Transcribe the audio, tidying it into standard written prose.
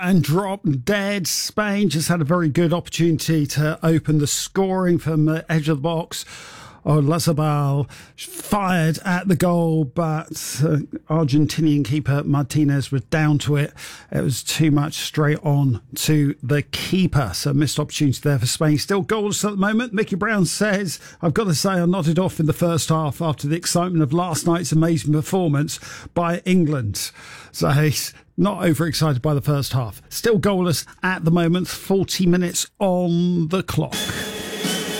And dropped dead. Spain just had a very good opportunity to open the scoring from the edge of the box. Olazabal fired at the goal, but Argentinian keeper Martinez was down to it. It was too much straight on to the keeper. So missed opportunity there for Spain. Still goalless at the moment. Mickey Brown says, I've got to say I nodded off in the first half after the excitement of last night's amazing performance by England. So he's not overexcited by the first half. Still goalless at the moment. 40 minutes on the clock.